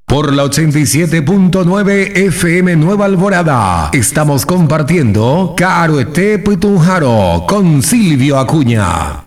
Por la 87.9 FM Nueva Alvorada, estamos compartiendo Caruete Putunjaro con Silvio Acuña.